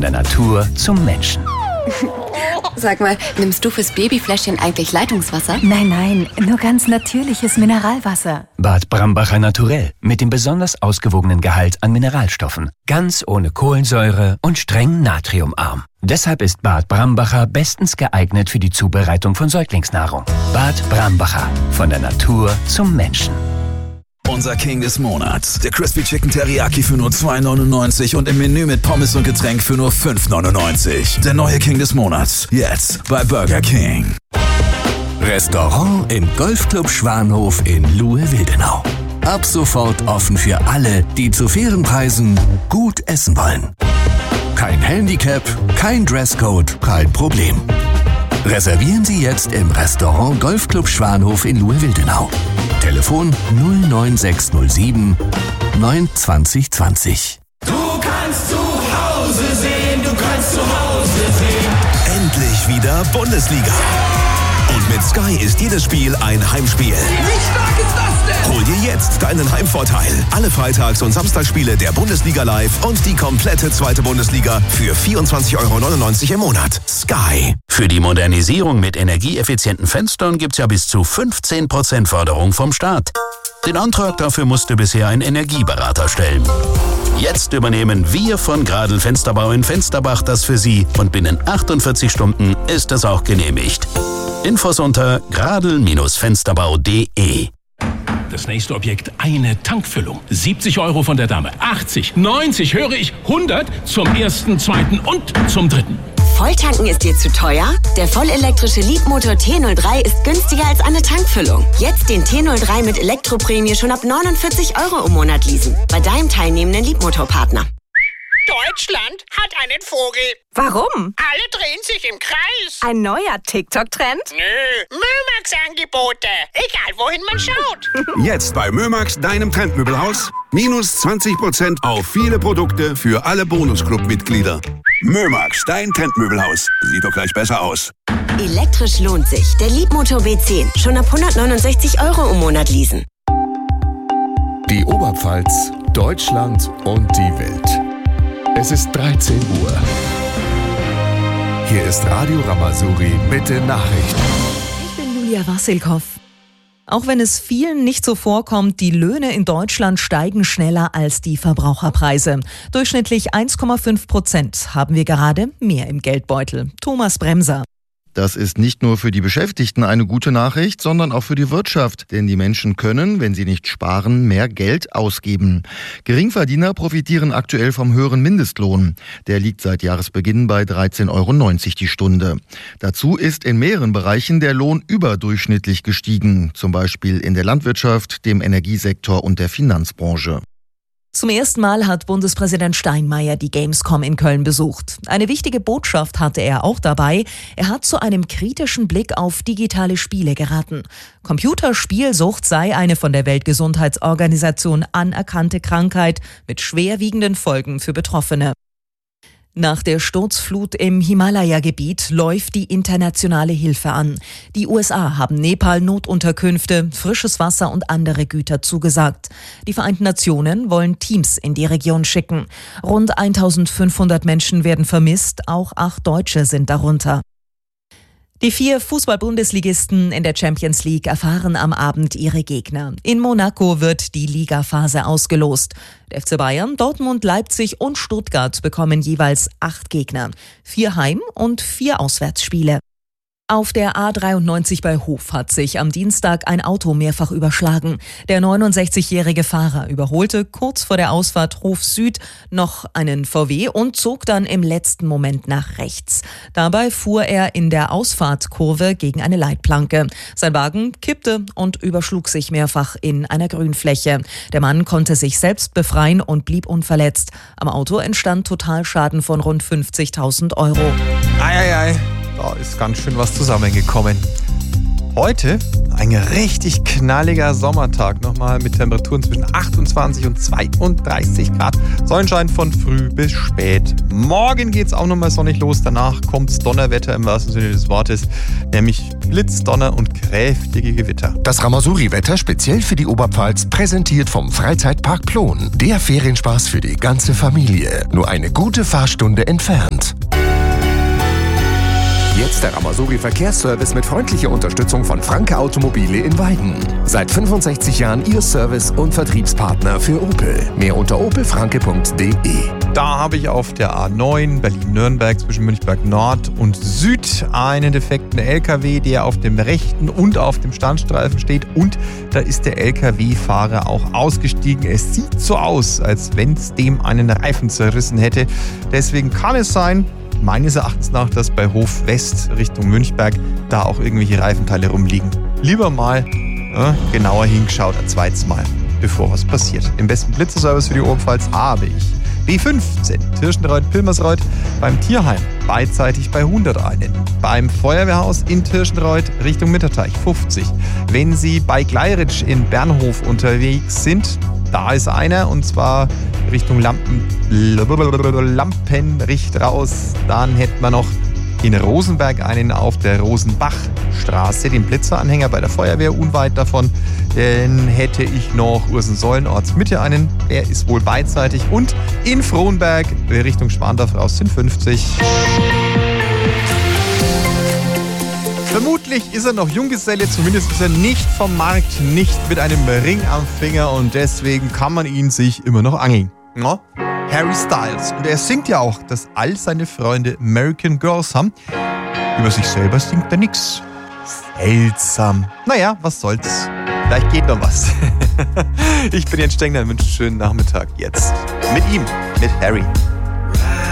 der Natur zum Menschen. Sag mal, nimmst du fürs Babyfläschchen eigentlich Leitungswasser? Nein, nur ganz natürliches Mineralwasser. Bad Brambacher Naturell mit dem besonders ausgewogenen Gehalt an Mineralstoffen. Ganz ohne Kohlensäure und streng natriumarm. Deshalb ist Bad Brambacher bestens geeignet für die Zubereitung von Säuglingsnahrung. Bad Brambacher. Von der Natur zum Menschen. Unser King des Monats. Der Crispy Chicken Teriyaki für nur 2,99 und im Menü mit Pommes und Getränk für nur 5,99. Der neue King des Monats. Jetzt bei Burger King. Restaurant im Golfclub Schwanhof in Luhe-Wildenau. Ab sofort offen für alle, die zu fairen Preisen gut essen wollen. Kein Handicap, kein Dresscode, kein Problem. Reservieren Sie jetzt im Restaurant Golfclub Schwanhof in Luhe-Wildenau. Telefon 09607 92020. Du kannst zu Hause sehen, du kannst zu Hause sehen. Endlich wieder Bundesliga. Und mit Sky ist jedes Spiel ein Heimspiel. Wie stark ist das denn? Hol dir jetzt deinen Heimvorteil. Alle Freitags- und Samstagsspiele der Bundesliga live und die komplette zweite Bundesliga für 24,99 € im Monat. Sky. Für die Modernisierung mit energieeffizienten Fenstern gibt's ja bis zu 15% Förderung vom Staat. Den Antrag dafür musste bisher ein Energieberater stellen. Jetzt übernehmen wir von Gradl Fensterbau in Fensterbach das für Sie und binnen 48 Stunden ist es auch genehmigt. Infos unter gradl-fensterbau.de. Das nächste Objekt, eine Tankfüllung. 70 € von der Dame, 80, 90, höre ich, 100 zum ersten, zweiten und zum dritten. Volltanken ist dir zu teuer? Der vollelektrische Leapmotor T03 ist günstiger als eine Tankfüllung. Jetzt den T03 mit Elektroprämie schon ab 49 € im Monat leasen. Bei deinem teilnehmenden Leapmotor-Partner. Deutschland hat einen Vogel. Warum? Alle drehen sich im Kreis. Ein neuer TikTok-Trend? Nö, Mömax-Angebote. Egal, wohin man schaut. Jetzt bei Mömax, deinem Trendmöbelhaus. Minus 20% auf viele Produkte für alle Bonusclub-Mitglieder. Mömax, dein Trendmöbelhaus. Sieht doch gleich besser aus. Elektrisch lohnt sich. Der Leapmotor B10. Schon ab 169 € im Monat leasen. Die Oberpfalz, Deutschland und die Welt. Es ist 13 Uhr. Hier ist Radio Ramazuri mit den Nachrichten. Ich bin Julia Wassilkow. Auch wenn es vielen nicht so vorkommt, die Löhne in Deutschland steigen schneller als die Verbraucherpreise. Durchschnittlich 1,5% haben wir gerade mehr im Geldbeutel. Thomas Bremser. Das ist nicht nur für die Beschäftigten eine gute Nachricht, sondern auch für die Wirtschaft. Denn die Menschen können, wenn sie nicht sparen, mehr Geld ausgeben. Geringverdiener profitieren aktuell vom höheren Mindestlohn. Der liegt seit Jahresbeginn bei 13,90 € die Stunde. Dazu ist in mehreren Bereichen der Lohn überdurchschnittlich gestiegen. Zum Beispiel in der Landwirtschaft, dem Energiesektor und der Finanzbranche. Zum ersten Mal hat Bundespräsident Steinmeier die Gamescom in Köln besucht. Eine wichtige Botschaft hatte er auch dabei. Er hat zu einem kritischen Blick auf digitale Spiele geraten. Computerspielsucht sei eine von der Weltgesundheitsorganisation anerkannte Krankheit mit schwerwiegenden Folgen für Betroffene. Nach der Sturzflut im Himalaya-Gebiet läuft die internationale Hilfe an. Die USA haben Nepal Notunterkünfte, frisches Wasser und andere Güter zugesagt. Die Vereinten Nationen wollen Teams in die Region schicken. Rund 1500 Menschen werden vermisst, auch 8 Deutsche sind darunter. Die 4 Fußball-Bundesligisten in der Champions League erfahren am Abend ihre Gegner. In Monaco wird die Ligaphase ausgelost. Der FC Bayern, Dortmund, Leipzig und Stuttgart bekommen jeweils 8 Gegner. 4 Heim- und 4 Auswärtsspiele. Auf der A93 bei Hof hat sich am Dienstag ein Auto mehrfach überschlagen. Der 69-jährige Fahrer überholte kurz vor der Ausfahrt Hof Süd noch einen VW und zog dann im letzten Moment nach rechts. Dabei fuhr er in der Ausfahrtkurve gegen eine Leitplanke. Sein Wagen kippte und überschlug sich mehrfach in einer Grünfläche. Der Mann konnte sich selbst befreien und blieb unverletzt. Am Auto entstand Totalschaden von rund 50.000 €. Da ist ganz schön was zusammengekommen. Heute ein richtig knalliger Sommertag nochmal mit Temperaturen zwischen 28 und 32 Grad. Sonnenschein von früh bis spät. Morgen geht's auch nochmal sonnig los. Danach kommt's Donnerwetter im wahrsten Sinne des Wortes. Nämlich Blitz, Donner und kräftige Gewitter. Das Ramasuri-Wetter speziell für die Oberpfalz präsentiert vom Freizeitpark Plon. Der Ferienspaß für die ganze Familie. Nur eine gute Fahrstunde entfernt. Jetzt der Ramasuri Verkehrsservice mit freundlicher Unterstützung von Franke Automobile in Weiden. Seit 65 Jahren Ihr Service- und Vertriebspartner für Opel. Mehr unter opelfranke.de. Da habe ich auf der A9 Berlin-Nürnberg zwischen Münchberg Nord und Süd einen defekten LKW, der auf dem rechten und auf dem Standstreifen steht. Und da ist der LKW-Fahrer auch ausgestiegen. Es sieht so aus, als wenn es dem einen Reifen zerrissen hätte. Deswegen kann es sein, meines Erachtens nach, dass bei Hof West Richtung Münchberg da auch irgendwelche Reifenteile rumliegen. Lieber mal genauer hingeschaut ein zweites Mal, bevor was passiert. Im besten Blitzerservice für die Oberpfalz habe ich B15 Tirschenreuth-Pilmersreuth, beim Tierheim beidseitig bei 100 einen, beim Feuerwehrhaus in Tirschenreuth Richtung Mitterteich 50. Wenn Sie bei Gleiritsch in Bernhof unterwegs sind, da ist einer, und zwar Richtung Lampenricht raus. Dann hätten wir noch in Rosenberg einen auf der Rosenbachstraße, den Blitzeranhänger bei der Feuerwehr unweit davon. Dann hätte ich noch Ursensäulen Ortsmitte einen, der ist wohl beidseitig. Und in Frohnberg Richtung Schwandorf raus sind 50. Vermutlich ist er noch Junggeselle, zumindest ist er nicht vom Markt, nicht mit einem Ring am Finger, und deswegen kann man ihn sich immer noch angeln. Ja? Harry Styles. Und er singt ja auch, dass all seine Freunde American Girls haben. Über sich selber singt er nix. Seltsam. Naja, was soll's. Vielleicht geht noch was. Ich bin Jens Stengler und wünsche einen schönen Nachmittag jetzt. Mit ihm, mit Harry.